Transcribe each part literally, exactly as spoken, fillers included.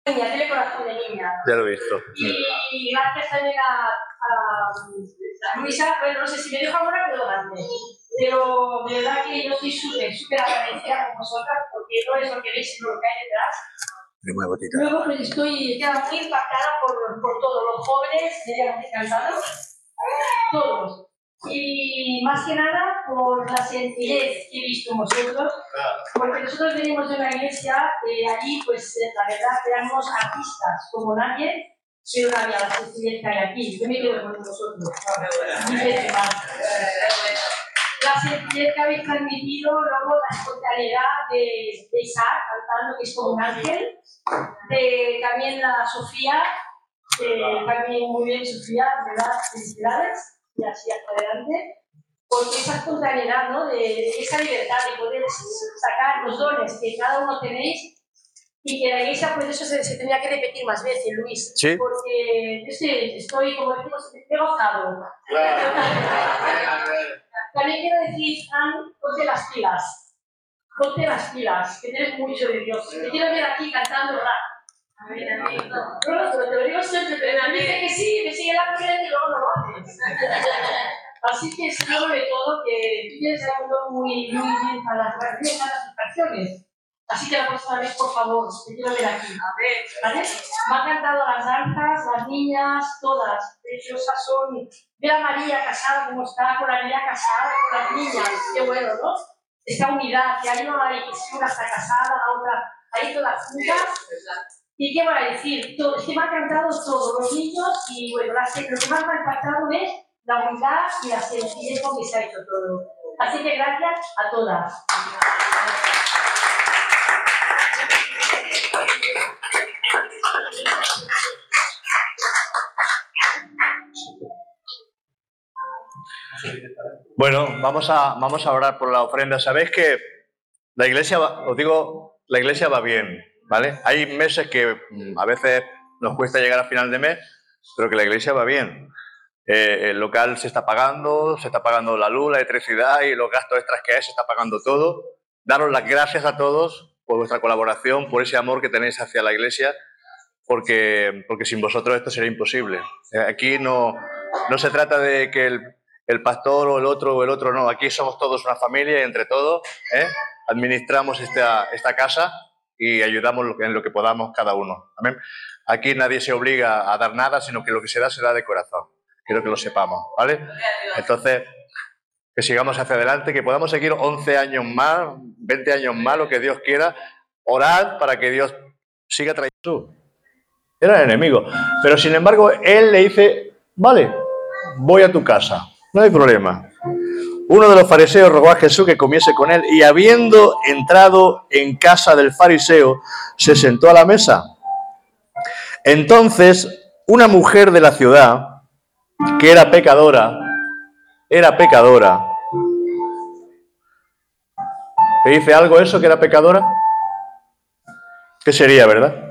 niña, tiene corazón de niña. Ya lo he visto. Y gracias también a, a, a Luisa, bueno, no sé si me dejo ahora, pero grande. Pero de verdad que yo estoy súper, súper agradecida con vosotras, porque no es lo que veis, sino lo que hay detrás. Luego pues estoy ya muy impactada por, por todos los jóvenes, medianamente cansados, todos. Y más que nada por la sencillez que he visto en vosotros, porque nosotros venimos de una iglesia y allí, pues la verdad, éramos artistas como nadie, pero no había la sencillez que hay aquí. Yo me quedo con vosotros. La sencillez que habéis transmitido, luego la espontaneidad de, de Isaac cantando, que es como un ángel, de también la Sofía, eh, también muy bien Sofía, ¿verdad? Felicidades. Y así hacia adelante, porque esa espontaneidad, ¿no? de, de esa libertad de poder sacar los dones que cada uno tenéis y que la iglesia, pues eso se, se tendría que repetir más veces, Luis, ¿sí? Porque yo estoy, estoy como decimos, he gozado. Claro. También quiero decir, Fran, ponte las pilas, ponte las pilas, que tienes mucho de Dios. Te quiero ver aquí cantando rap. A ver, a mí, no, no, pero te lo digo siempre, pero me dice que sí, me sigue la corriente y luego no lo haces. Así que seguro de todo que tú tienes algo muy, muy bien para las canciones, para las canciones. Así que la próxima vez, por favor, te quiero ver aquí. A ver, ¿vale? Me han cantado las danzas, las niñas, todas, preciosas son. Ver a María casada como está, con la niña casada, con las niñas, qué bueno, ¿no? Esta unidad, que hay una que una está casada, la otra, ahí todas juntas. ¿Y qué voy a decir? Todo, es que me han cantado todos los niños y bueno, lo que más me ha impactado es la unidad y la sencillez con que se ha hecho todo. Así que gracias a todas. Bueno, vamos a, vamos a orar por la ofrenda. Sabéis que la iglesia, va, os digo, la iglesia va bien, ¿vale? Hay meses que a veces nos cuesta llegar a final de mes, pero que la iglesia va bien. Eh, el local se está pagando, se está pagando la luz, la electricidad y los gastos extras que hay, se está pagando todo. Daros las gracias a todos por vuestra colaboración, por ese amor que tenéis hacia la iglesia, porque, porque sin vosotros esto sería imposible. Aquí no, no se trata de que el, el pastor o el otro o el otro no, aquí somos todos una familia y entre todos ¿eh? administramos esta, esta casa y ayudamos en lo que podamos cada uno. ¿Amén? Aquí nadie se obliga a dar nada, sino que lo que se da, se da de corazón. Quiero que lo sepamos, ¿vale? Entonces, que sigamos hacia adelante, que podamos seguir once años más, veinte años más, lo que Dios quiera. Orad para que Dios siga trayendo. Era el enemigo. Pero, sin embargo, él le dice, vale, voy a tu casa, no hay problema. Uno de los fariseos rogó a Jesús que comiese con él y, habiendo entrado en casa del fariseo, se sentó a la mesa. Entonces, una mujer de la ciudad, que era pecadora, era pecadora. ¿Te dice algo eso, que era pecadora? ¿Qué sería, verdad?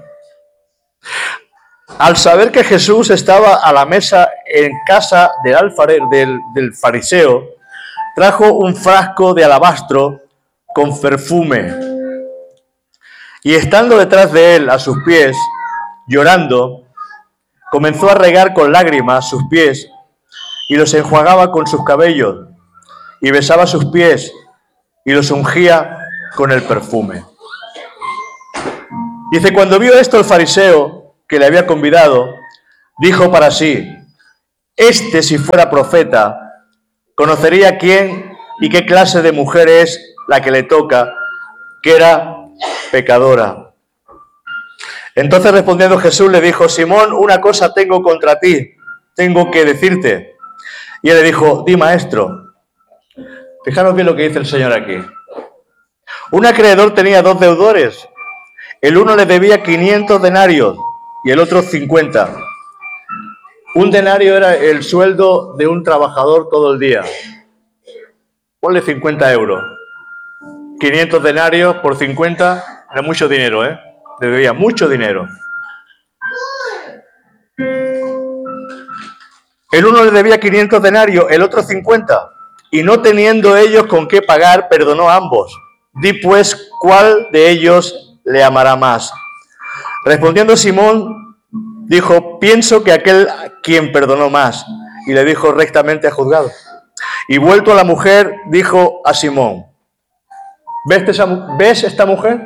Al saber que Jesús estaba a la mesa en casa del, alfarero, del, del fariseo, trajo un frasco de alabastro con perfume. Y estando detrás de él, a sus pies, llorando, comenzó a regar con lágrimas sus pies y los enjuagaba con sus cabellos y besaba sus pies y los ungía con el perfume. Dice, cuando vio esto el fariseo que le había convidado, dijo para sí, este si fuera profeta, conocería quién y qué clase de mujer es la que le toca, que era pecadora. Entonces respondiendo Jesús le dijo, Simón, una cosa tengo contra ti, tengo que decirte. Y él le dijo, di maestro. Fijaros bien lo que dice el Señor aquí. Un acreedor tenía dos deudores. El uno le debía quinientos denarios y el otro cincuenta. Un denario era el sueldo de un trabajador todo el día. Ponle cincuenta euros. quinientos denarios por cincuenta era mucho dinero, ¿eh? Le debía mucho dinero. El uno le debía quinientos denarios, el otro cincuenta. Y no teniendo ellos con qué pagar, perdonó a ambos. Di pues, ¿cuál de ellos le amará más? Respondiendo Simón, dijo, pienso que aquel quien perdonó más. Y le dijo rectamente al juzgado. Y vuelto a la mujer, dijo a Simón, ¿ves esta, ¿ves esta mujer?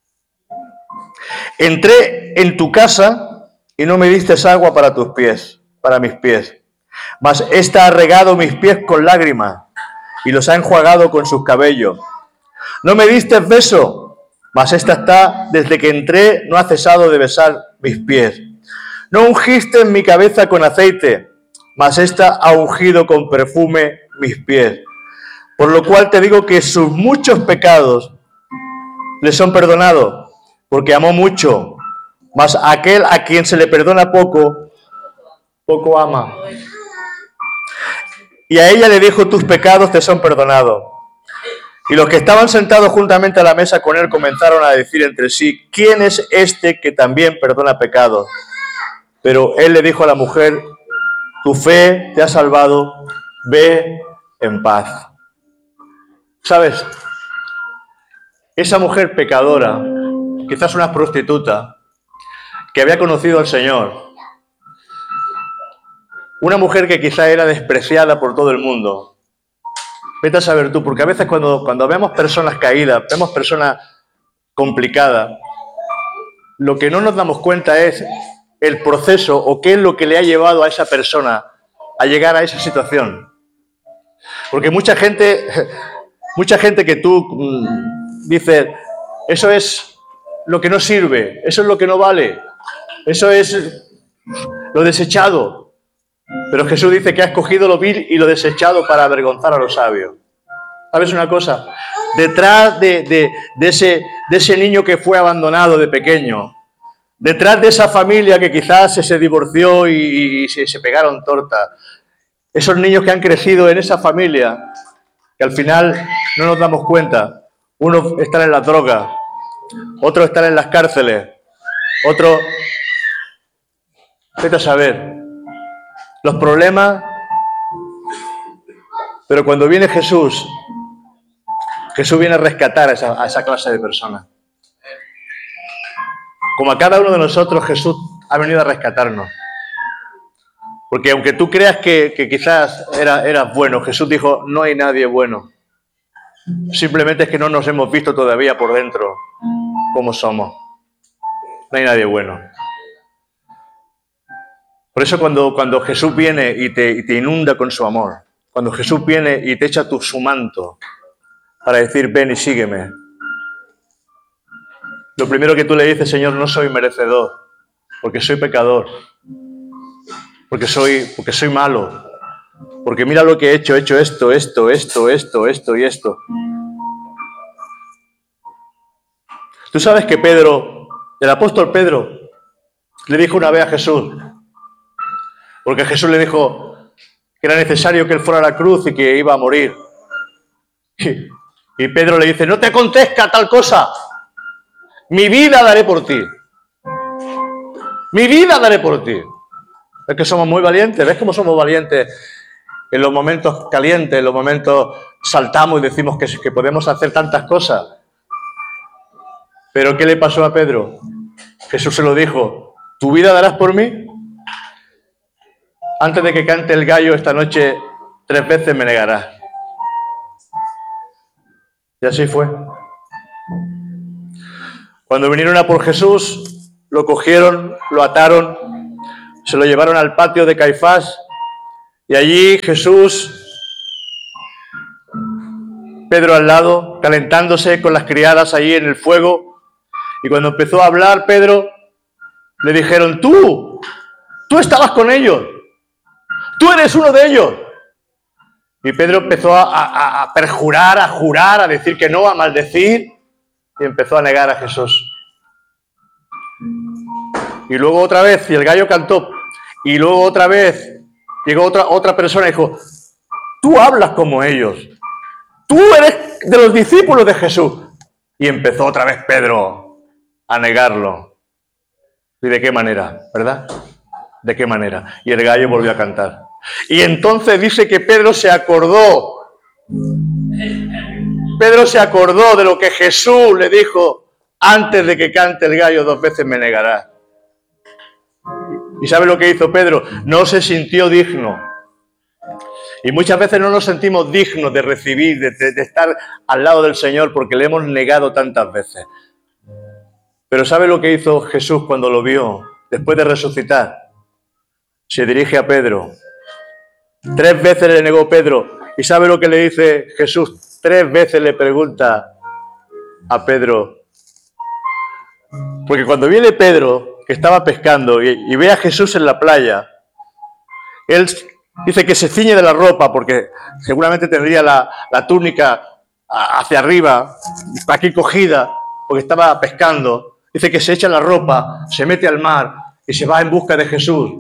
Entré en tu casa y no me diste agua para tus pies, para mis pies. Mas esta ha regado mis pies con lágrimas y los ha enjuagado con sus cabellos. No me diste beso, mas esta está, desde que entré, no ha cesado de besar mis pies. No ungiste en mi cabeza con aceite, mas esta ha ungido con perfume mis pies. Por lo cual te digo que sus muchos pecados le son perdonados, porque amó mucho, mas aquel a quien se le perdona poco, poco ama. Y a ella le dijo, tus pecados te son perdonados. Y los que estaban sentados juntamente a la mesa con él comenzaron a decir entre sí, ¿quién es este que también perdona pecados? Pero él le dijo a la mujer, tu fe te ha salvado, ve en paz. ¿Sabes? Esa mujer pecadora, quizás una prostituta, que había conocido al Señor, una mujer que quizá era despreciada por todo el mundo. Vete a saber tú, porque a veces cuando, cuando vemos personas caídas, vemos personas complicadas, lo que no nos damos cuenta es el proceso o qué es lo que le ha llevado a esa persona a llegar a esa situación. Porque mucha gente, mucha gente que tú mmm, dices, eso es lo que no sirve, eso es lo que no vale, eso es lo desechado. Pero Jesús dice que ha escogido lo vil y lo desechado para avergonzar a los sabios. ¿Sabes una cosa? Detrás de, de, de, ese, de ese niño que fue abandonado de pequeño, detrás de esa familia que quizás se, se divorció y, y se, se pegaron tortas, esos niños que han crecido en esa familia, que al final no nos damos cuenta, unos están en la droga, otros están en las cárceles, otros... Vete a saber. Los problemas, pero cuando viene Jesús, Jesús viene a rescatar a esa, a esa clase de personas. Como a cada uno de nosotros, Jesús ha venido a rescatarnos. Porque aunque tú creas que, que quizás era, eras bueno, Jesús dijo, no hay nadie bueno. Simplemente es que no nos hemos visto todavía por dentro cómo somos. No hay nadie bueno. Por eso cuando, cuando Jesús viene y te, y te inunda con su amor, cuando Jesús viene y te echa tu, su manto para decir, ven y sígueme, lo primero que tú le dices, Señor, no soy merecedor, porque soy pecador, porque soy, porque soy malo, porque mira lo que he hecho, he hecho esto, esto, esto, esto, esto y esto. Tú sabes que Pedro, el apóstol Pedro, le dijo una vez a Jesús, porque Jesús le dijo que era necesario que él fuera a la cruz y que iba a morir. Y, y Pedro le dice, no te acontezca tal cosa. Mi vida daré por ti. Mi vida daré por ti. Es que somos muy valientes. ¿Ves cómo somos valientes? En los momentos calientes, en los momentos saltamos y decimos que, que podemos hacer tantas cosas. ¿Pero qué le pasó a Pedro? Jesús se lo dijo, ¿tu vida darás por mí? Antes de que cante el gallo esta noche, tres veces me negarás. Y así fue. Cuando vinieron a por Jesús, lo cogieron, lo ataron, se lo llevaron al patio de Caifás, y allí Jesús, Pedro al lado, calentándose con las criadas allí en el fuego, y cuando empezó a hablar Pedro, le dijeron, tú, tú estabas con ellos. ¡Tú eres uno de ellos! Y Pedro empezó a, a, a perjurar, a jurar, a decir que no, a maldecir, y empezó a negar a Jesús. Y luego otra vez, y el gallo cantó, y luego otra vez llegó otra, otra persona y dijo, tú hablas como ellos, tú eres de los discípulos de Jesús. Y empezó otra vez Pedro a negarlo. ¿Y de qué manera? ¿Verdad? ¿De qué manera? Y el gallo volvió a cantar. Y entonces dice que Pedro se acordó. Pedro se acordó de lo que Jesús le dijo antes de que cante el gallo dos veces me negarás. ¿Y sabe lo que hizo Pedro? No se sintió digno. Y muchas veces no nos sentimos dignos de recibir, de, de, de estar al lado del Señor porque le hemos negado tantas veces. Pero ¿sabe lo que hizo Jesús cuando lo vio después de resucitar? Se dirige a Pedro. Tres veces le negó Pedro. ¿Y sabe lo que le dice Jesús? Tres veces le pregunta a Pedro. Porque cuando viene Pedro, que estaba pescando, y, y ve a Jesús en la playa, él dice que se ciñe de la ropa, porque seguramente tendría la, la túnica hacia arriba, aquí cogida, porque estaba pescando. Dice que se echa la ropa, se mete al mar y se va en busca de Jesús.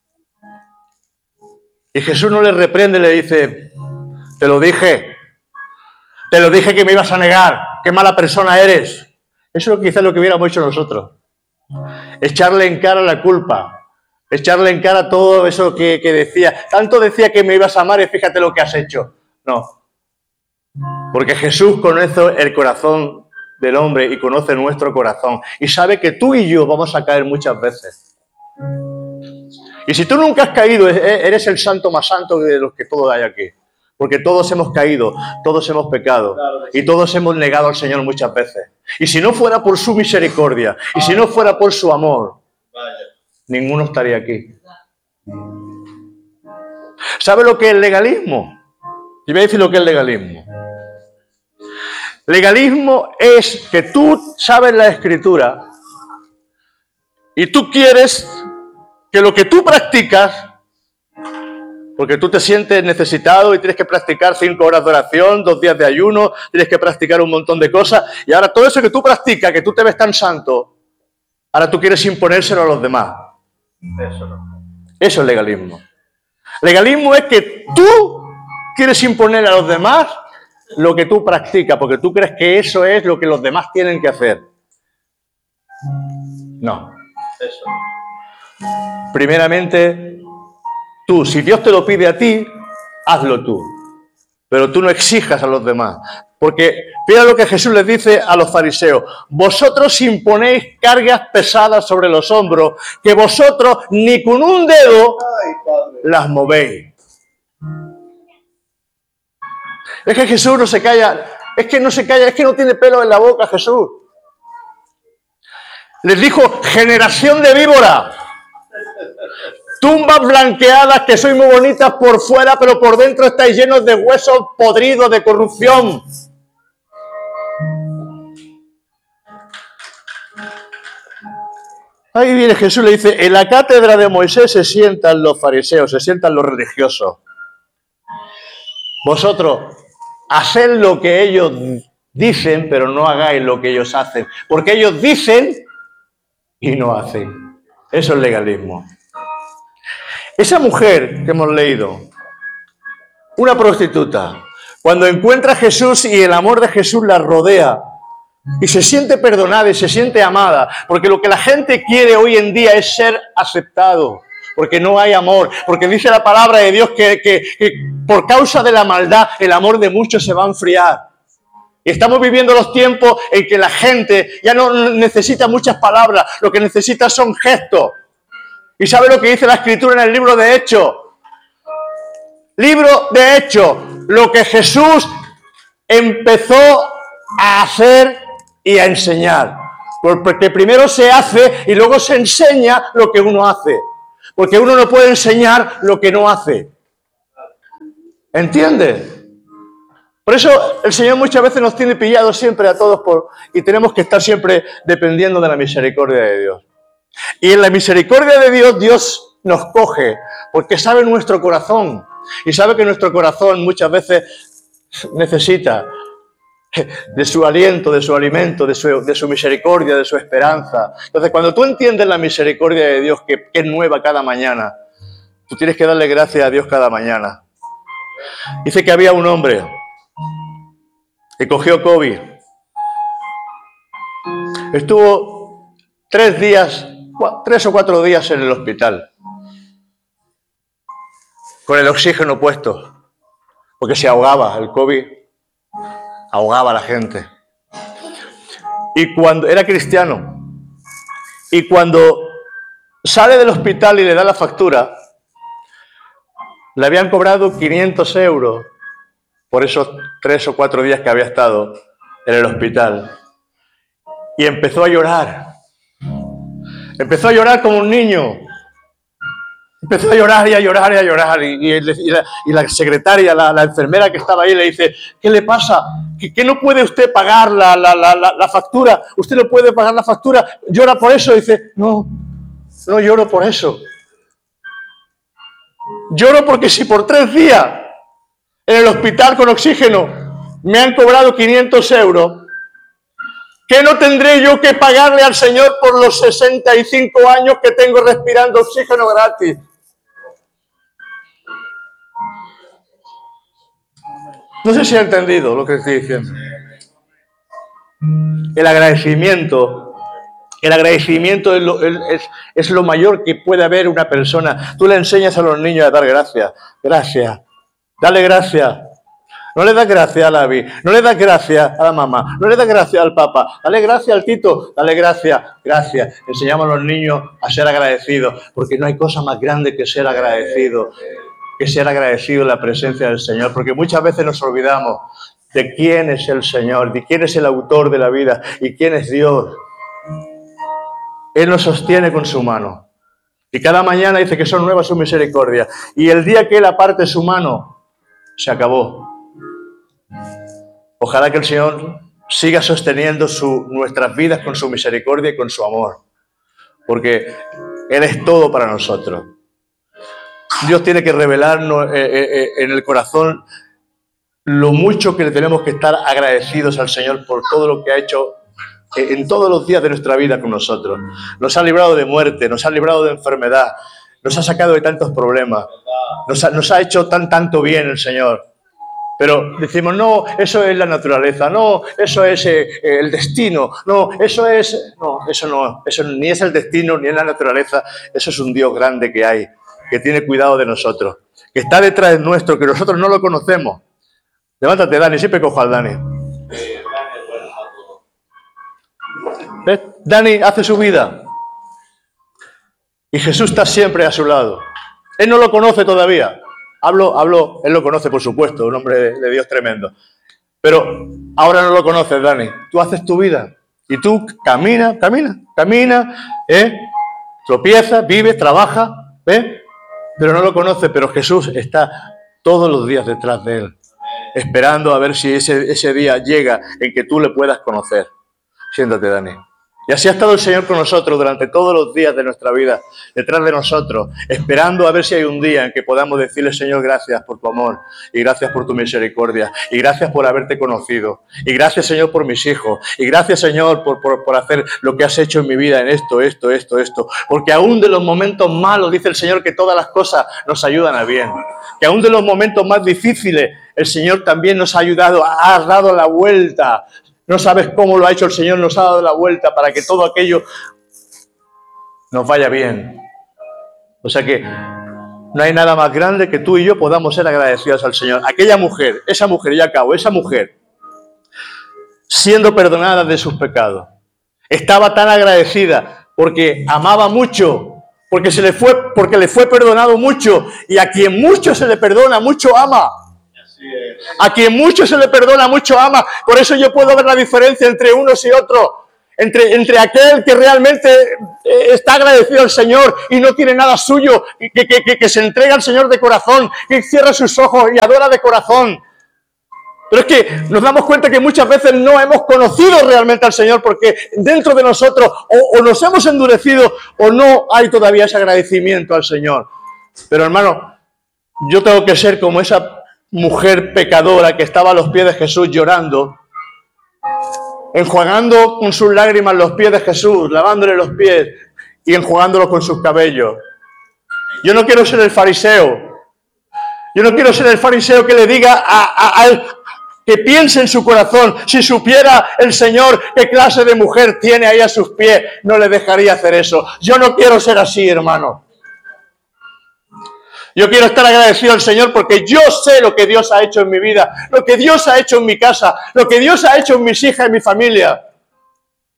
Y Jesús no le reprende, le dice, te lo dije, te lo dije que me ibas a negar, qué mala persona eres. Eso es quizás lo que hubiéramos hecho nosotros. Echarle en cara la culpa, echarle en cara todo eso que, que decía. Tanto decía que me ibas a amar y fíjate lo que has hecho. No, porque Jesús conoce el corazón del hombre y conoce nuestro corazón. Y sabe que tú y yo vamos a caer muchas veces. Y si tú nunca has caído, eres el santo más santo de los que todos hay aquí. Porque todos hemos caído, todos hemos pecado y todos hemos negado al Señor muchas veces. Y si no fuera por su misericordia y si no fuera por su amor, ninguno estaría aquí. ¿Sabe lo que es el legalismo? Y voy a decir lo que es el legalismo. Legalismo es que tú sabes la Escritura y tú quieres que lo que tú practicas, porque tú te sientes necesitado y tienes que practicar cinco horas de oración, dos días de ayuno, tienes que practicar un montón de cosas, y ahora todo eso que tú practicas, que tú te ves tan santo, ahora tú quieres imponérselo a los demás. Eso no. Eso es legalismo. Legalismo es que tú quieres imponer a los demás lo que tú practicas, porque tú crees que eso es lo que los demás tienen que hacer. No. Eso no. Primeramente, tú, si Dios te lo pide a ti, hazlo tú. Pero tú no exijas a los demás. Porque mira lo que Jesús les dice a los fariseos. Vosotros imponéis cargas pesadas sobre los hombros, que vosotros ni con un dedo las movéis. Es que Jesús no se calla. Es que no se calla, es que no tiene pelo en la boca Jesús. Les dijo, generación de víbora. Tumbas blanqueadas que sois muy bonitas por fuera, pero por dentro estáis llenos de huesos podridos, de corrupción. Ahí viene Jesús, le dice, en la cátedra de Moisés se sientan los fariseos, se sientan los religiosos. Vosotros, haced lo que ellos dicen, pero no hagáis lo que ellos hacen. Porque ellos dicen y no hacen. Eso es legalismo. Esa mujer que hemos leído, una prostituta, cuando encuentra a Jesús y el amor de Jesús la rodea y se siente perdonada y se siente amada, porque lo que la gente quiere hoy en día es ser aceptado, porque no hay amor, porque dice la palabra de Dios que, que, que por causa de la maldad el amor de muchos se va a enfriar. Y estamos viviendo los tiempos en que la gente ya no necesita muchas palabras, lo que necesita son gestos. ¿Y sabe lo que dice la Escritura en el libro de Hechos? Libro de Hechos, lo que Jesús empezó a hacer y a enseñar. Porque primero se hace y luego se enseña lo que uno hace. Porque uno no puede enseñar lo que no hace. ¿Entiende? Por eso el Señor muchas veces nos tiene pillados siempre a todos por, y tenemos que estar siempre dependiendo de la misericordia de Dios. Y en la misericordia de Dios, Dios nos coge, porque sabe nuestro corazón. Y sabe que nuestro corazón muchas veces necesita de su aliento, de su alimento, de su, de su misericordia, de su esperanza. Entonces, cuando tú entiendes la misericordia de Dios, que, que es nueva cada mañana, tú tienes que darle gracias a Dios cada mañana. Dice que había un hombre que cogió COVID. Estuvo tres días, tres o cuatro días en el hospital, con el oxígeno puesto, porque se ahogaba el COVID. Ahogaba a la gente. Y cuando era cristiano, y cuando sale del hospital y le da la factura, le habían cobrado quinientos euros por esos tres o cuatro días que había estado en el hospital. Y empezó a llorar. Empezó a llorar como un niño. Empezó a llorar y a llorar y a llorar. Y, y, y, la, y la secretaria, la, la enfermera que estaba ahí, le dice, ¿qué le pasa? ¿Que, que no puede usted pagar la, la, la, la factura? ¿Usted no puede pagar la factura? ¿Llora por eso? Y dice, no, no lloro por eso. Lloro porque si por tres días en el hospital con oxígeno me han cobrado quinientos euros, ¿qué no tendré yo que pagarle al Señor por los sesenta y cinco años que tengo respirando oxígeno gratis? No sé si ha entendido lo que estoy diciendo. El agradecimiento, el agradecimiento es lo, es, es lo mayor que puede haber una persona. Tú le enseñas a los niños a dar gracias. Gracias. Dale gracias. No le das gracias a la Abby, no le das gracias a la mamá, no le das gracias al papá, dale gracias al Tito, dale gracias, gracias. Enseñamos a los niños a ser agradecidos, porque no hay cosa más grande que ser agradecido, que ser agradecido en la presencia del Señor, porque muchas veces nos olvidamos de quién es el Señor, de quién es el autor de la vida y quién es Dios. Él nos sostiene con su mano y cada mañana dice que son nuevas sus misericordias, y el día que Él aparte su mano, se acabó. Ojalá que el Señor siga sosteniendo su, nuestras vidas con su misericordia y con su amor, porque Él es todo para nosotros. Dios tiene que revelarnos eh, eh, en el corazón lo mucho que le tenemos que estar agradecidos al Señor por todo lo que ha hecho en todos los días de nuestra vida con nosotros. Nos ha librado de muerte, nos ha librado de enfermedad, nos ha sacado de tantos problemas, nos ha, nos ha hecho tan tanto bien el Señor. Pero decimos, no, eso es la naturaleza, no, eso es eh, el destino, no, eso es, no, eso no, eso ni es el destino ni es la naturaleza, eso es un Dios grande que hay, que tiene cuidado de nosotros, que está detrás de nuestro, que nosotros no lo conocemos. Levántate, Dani, siempre cojo al Dani. ¿Ves? Dani hace su vida y Jesús está siempre a su lado. Él no lo conoce todavía. Hablo, hablo, él lo conoce, por supuesto, un hombre de, de Dios tremendo. Pero ahora no lo conoces, Dani. Tú haces tu vida y tú camina, camina, camina, ¿eh? Tropiezas, vives, trabajas, ¿eh? Pero no lo conoces, pero Jesús está todos los días detrás de él, esperando a ver si ese, ese día llega en que tú le puedas conocer. Siéntate, Dani. Y así ha estado el Señor con nosotros durante todos los días de nuestra vida, detrás de nosotros, esperando a ver si hay un día en que podamos decirle, Señor, gracias por tu amor, y gracias por tu misericordia, y gracias por haberte conocido, y gracias, Señor, por mis hijos, y gracias, Señor, por, por, por hacer lo que has hecho en mi vida en esto, esto, esto, esto. Porque aún de los momentos malos, dice el Señor, que todas las cosas nos ayudan a bien. Que aún de los momentos más difíciles, el Señor también nos ha ayudado, ha dado la vuelta. No sabes cómo lo ha hecho el Señor, nos ha dado la vuelta para que todo aquello nos vaya bien. O sea que no hay nada más grande que tú y yo podamos ser agradecidos al Señor. Aquella mujer, esa mujer, ya acabo, esa mujer, siendo perdonada de sus pecados, estaba tan agradecida porque amaba mucho, porque, se le fue, porque le fue perdonado mucho, y a quien mucho se le perdona, mucho ama. A quien mucho se le perdona, mucho ama. Por eso yo puedo ver la diferencia entre unos y otros. Entre, entre aquel que realmente está agradecido al Señor y no tiene nada suyo, que, que, que, que se entrega al Señor de corazón, que cierra sus ojos y adora de corazón. Pero es que nos damos cuenta que muchas veces no hemos conocido realmente al Señor, porque dentro de nosotros o, o nos hemos endurecido o no hay todavía ese agradecimiento al Señor. Pero hermano, yo tengo que ser como esa mujer pecadora que estaba a los pies de Jesús llorando, enjuagando con sus lágrimas los pies de Jesús, lavándole los pies y enjuagándolos con sus cabellos. Yo no quiero ser el fariseo. Yo no quiero ser el fariseo que le diga a, a, a él, que piense en su corazón, si supiera el Señor qué clase de mujer tiene ahí a sus pies, no le dejaría hacer eso. Yo no quiero ser así, hermano. Yo quiero estar agradecido al Señor porque yo sé lo que Dios ha hecho en mi vida, lo que Dios ha hecho en mi casa, lo que Dios ha hecho en mis hijas y mi familia.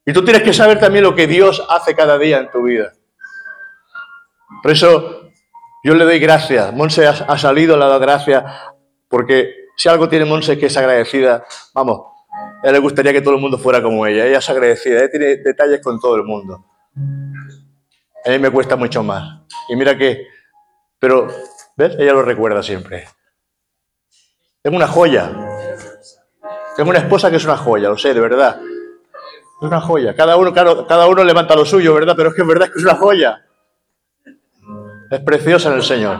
Y tú tienes que saber también lo que Dios hace cada día en tu vida. Por eso yo le doy gracias. Monse ha, ha salido, le ha dado gracias, porque si algo tiene Monse que es agradecida, vamos, a ella le gustaría que todo el mundo fuera como ella. Ella es agradecida, ella tiene detalles con todo el mundo. A mí me cuesta mucho más. Y mira que, pero, ¿ves? Ella lo recuerda siempre. Es una joya. Tengo una esposa que es una joya, lo sé, de verdad. Es una joya. Cada uno, claro, cada uno levanta lo suyo, ¿verdad? Pero es que es verdad que es una joya. Es preciosa en el Señor.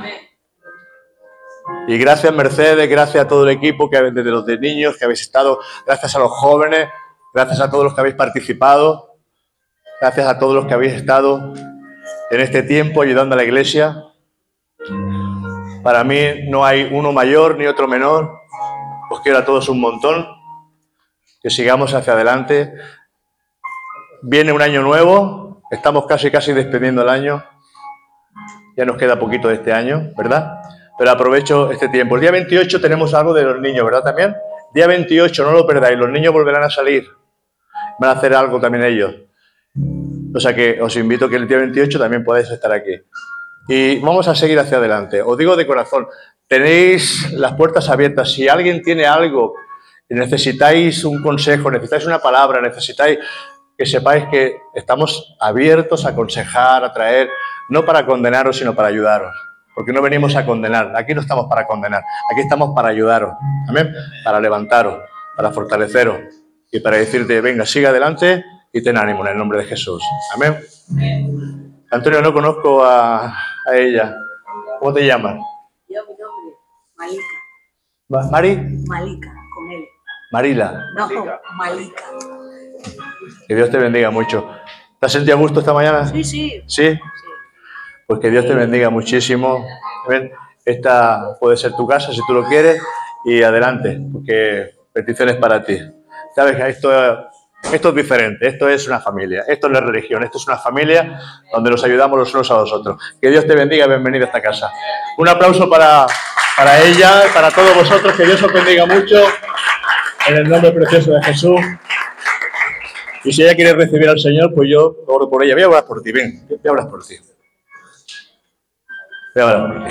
Y gracias, Mercedes, gracias a todo el equipo, que desde los de niños que habéis estado, gracias a los jóvenes, gracias a todos los que habéis participado, gracias a todos los que habéis estado en este tiempo ayudando a la iglesia. Para mí no hay uno mayor ni otro menor. Os quiero a todos un montón. Que sigamos hacia adelante. Viene un año nuevo. Estamos casi, casi despidiendo el año. Ya nos queda poquito de este año, ¿verdad? Pero aprovecho este tiempo. El día veintiocho tenemos algo de los niños, ¿verdad? También. Día veintiocho, no lo perdáis. Los niños volverán a salir. Van a hacer algo también ellos. O sea que os invito a que el día veintiocho también podáis estar aquí. Y vamos a seguir hacia adelante. Os digo de corazón, tenéis las puertas abiertas. Si alguien tiene algo, necesitáis un consejo, necesitáis una palabra, necesitáis que sepáis que estamos abiertos a aconsejar, a traer, no para condenaros, sino para ayudaros. Porque no venimos a condenar. Aquí no estamos para condenar. Aquí estamos para ayudaros. ¿Amén? Para levantaros, para fortaleceros y para decirte, venga, sigue adelante y ten ánimo en el nombre de Jesús. Amén. Antonio, no conozco a, a ella. ¿Cómo te llamas? Yo, mi nombre, Malika. ¿Mari? Malika, con él. Marila. No, Malika. Que Dios te bendiga mucho. ¿Te has sentido a gusto esta mañana? Sí, sí. ¿Sí? Sí. Pues que Dios te bendiga muchísimo. Ven, esta puede ser tu casa si tú lo quieres y adelante, porque peticiones para ti. Sabes que esto, esto es diferente, esto es una familia, esto no es religión, esto es una familia donde nos ayudamos los unos a los otros. Que Dios te bendiga, bienvenida a esta casa. Un aplauso para, para ella, para todos vosotros, que Dios os bendiga mucho en el nombre precioso de Jesús. Y si ella quiere recibir al Señor, pues yo oro por ella. Voy a orar por ti, ven, voy a orar por ti. Voy a orar por ti.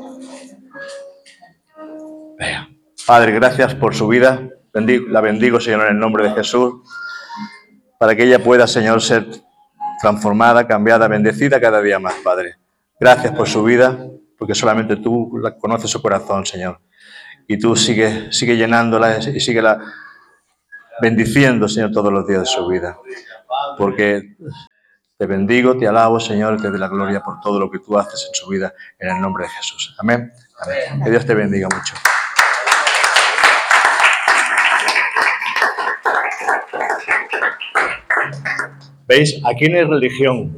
Venga. Padre, gracias por su vida. Bendigo, la bendigo, Señor, en el nombre de Jesús, para que ella pueda, Señor, ser transformada, cambiada, bendecida cada día más, Padre. Gracias por su vida, porque solamente tú la conoces su corazón, Señor. Y tú sigue, sigue llenándola y sigue la bendiciendo, Señor, todos los días de su vida. Porque te bendigo, te alabo, Señor, te doy la gloria por todo lo que tú haces en su vida, en el nombre de Jesús. Amén. Amén. Que Dios te bendiga mucho. ¿Veis? Aquí no hay religión.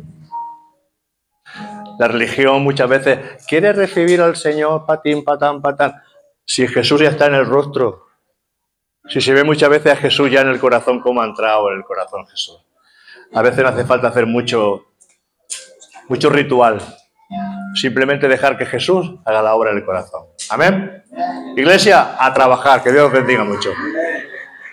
La religión muchas veces quiere recibir al Señor, patín, patán, patán. Si Jesús ya está en el rostro, si se ve muchas veces a Jesús ya en el corazón, cómo ha entrado en el corazón Jesús. A veces no hace falta hacer mucho, mucho ritual. Simplemente dejar que Jesús haga la obra en el corazón. Amén. Iglesia, a trabajar. Que Dios os bendiga mucho.